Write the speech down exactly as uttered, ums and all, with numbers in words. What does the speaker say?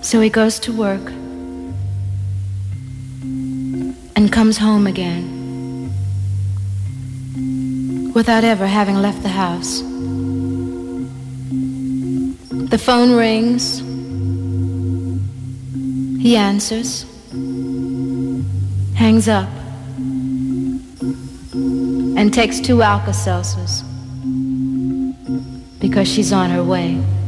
So he goes to work and comes home again without ever having left the house. The phone rings. He answers, hangs up, and takes two Alka-Seltzers because she's on her way.